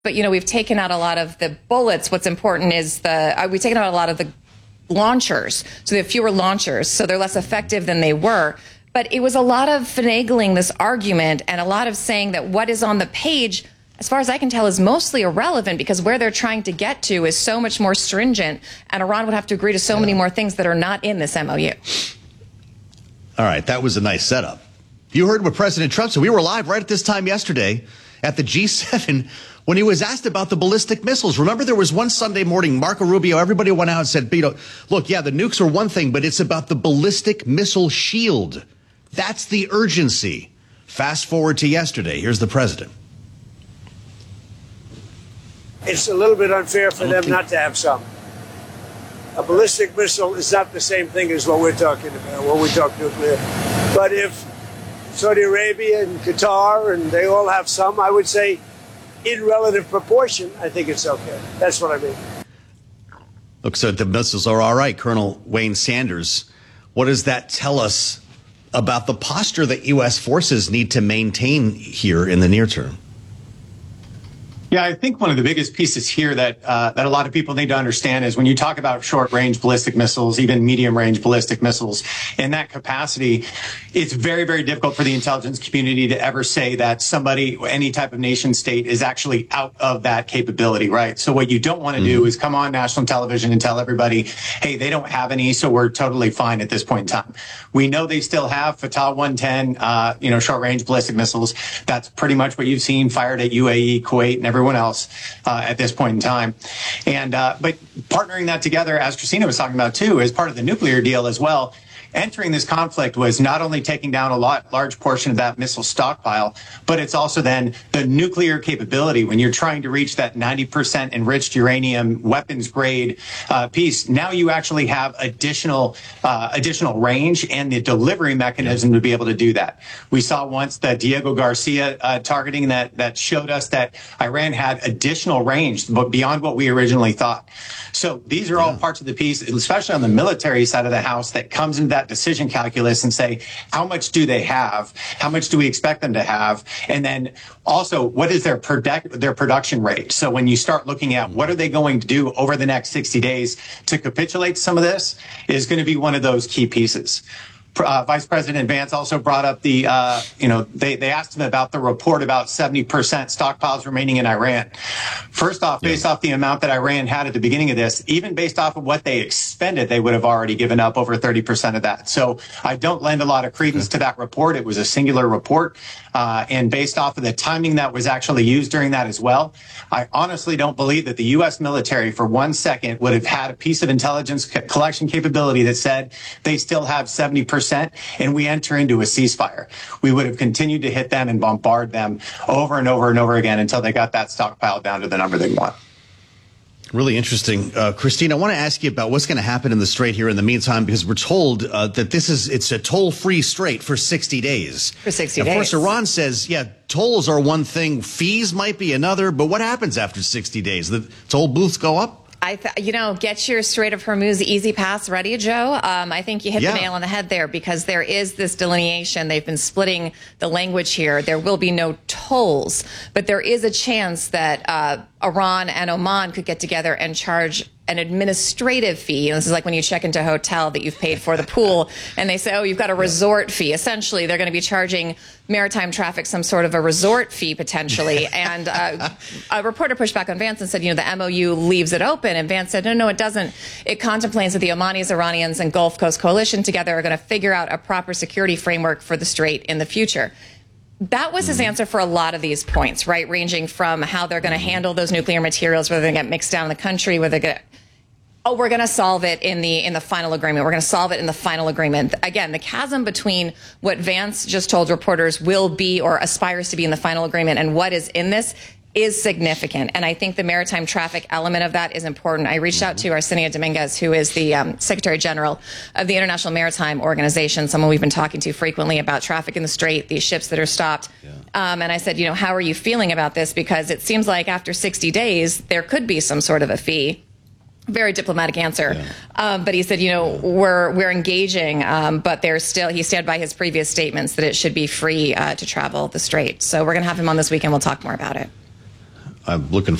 But, we've taken out a lot of the bullets. What's important is we've taken out a lot of the launchers. So they have fewer launchers, so they're less effective than they were. But it was a lot of finagling this argument and a lot of saying that what is on the page, as far as I can tell, is mostly irrelevant because where they're trying to get to is so much more stringent, and Iran would have to agree to so many more things that are not in this MOU. All right, that was a nice setup. You heard what President Trump said. We were live right at this time yesterday at the G7 when he was asked about the ballistic missiles. Remember, there was one Sunday morning, Marco Rubio, everybody went out and said, look, yeah, the nukes are one thing, but it's about the ballistic missile shield. That's the urgency. Fast forward to yesterday. Here's the president. It's a little bit unfair for them not to have some. A ballistic missile is not the same thing as what we're talking about when we talk nuclear. But if Saudi Arabia and Qatar and they all have some, I would say in relative proportion, I think it's okay. That's what I mean. Looks so the missiles are all right. Colonel Wayne Sanders, what does that tell us about the posture that U.S. forces need to maintain here in the near term? Yeah, I think one of the biggest pieces here that a lot of people need to understand is when you talk about short-range ballistic missiles, even medium-range ballistic missiles, in that capacity, it's very, very difficult for the intelligence community to ever say that somebody, any type of nation state, is actually out of that capability, right? So what you don't want to do is come on national television and tell everybody, hey, they don't have any, so we're totally fine at this point in time. We know they still have Fatah 110, short-range ballistic missiles. That's pretty much what you've seen fired at UAE, Kuwait, and everyone else at this point in time. And but partnering that together, as Christina was talking about too, as part of the nuclear deal as well, entering this conflict was not only taking down a large portion of that missile stockpile, but it's also then the nuclear capability. When you're trying to reach that 90% enriched uranium weapons grade piece, now you actually have additional range and the delivery mechanism to be able to do that. We saw once the Diego Garcia targeting that showed us that Iran had additional range, but beyond what we originally thought. So these are all parts of the piece, especially on the military side of the house, that comes into that decision calculus and say, how much do they have? How much do we expect them to have? And then also, what is their production rate? So when you start looking at what are they going to do over the next 60 days to capitulate some of this is going to be one of those key pieces. Vice President Vance also brought up they asked him about the report about 70% stockpiles remaining in Iran. First off, based off the amount that Iran had at the beginning of this, even based off of what they expended, they would have already given up over 30% of that. So I don't lend a lot of credence to that report. It was a singular report. And based off of the timing that was actually used during that as well, I honestly don't believe that the U.S. military for 1 second would have had a piece of intelligence collection capability that said they still have 70% and we enter into a ceasefire. We would have continued to hit them and bombard them over and over and over again until they got that stockpile down to the number they want. Really interesting. Christine, I want to ask you about what's going to happen in the Strait here in the meantime, because we're told that it's a toll-free strait for 60 days. For 60 days. Of course, Iran says, tolls are one thing, fees might be another, but what happens after 60 days? The toll booths go up? Get your Strait of Hormuz easy pass ready, Joe. I think you hit the nail on the head there, because there is this delineation. They've been splitting the language here. There will be no tolls, but there is a chance that Iran and Oman could get together and charge an administrative fee. And this is like when you check into a hotel that you've paid for the pool and they say, oh, you've got a resort fee. Essentially, they're going to be charging maritime traffic some sort of a resort fee potentially. And a reporter pushed back on Vance and said, the MOU leaves it open. And Vance said, no, it doesn't. It contemplates that the Omanis, Iranians, and Gulf Coast Coalition together are going to figure out a proper security framework for the Strait in the future. That was his answer for a lot of these points, right? Ranging from how they're going to handle those nuclear materials, whether they get mixed down in the country, whether they're going to, we're going to solve it in the final agreement. We're going to solve it in the final agreement. Again, the chasm between what Vance just told reporters will be or aspires to be in the final agreement and what is in this is significant. And I think the maritime traffic element of that is important. I reached out to Arsenio Dominguez, who is the Secretary General of the International Maritime Organization, someone we've been talking to frequently about traffic in the Strait, these ships that are stopped. And I said, how are you feeling about this? Because it seems like after 60 days, there could be some sort of a fee. Very diplomatic answer. But he said, we're engaging, but there's still, he stand by his previous statements that it should be free to travel the Strait. So we're going to have him on this weekend. We'll talk more about it. I'm looking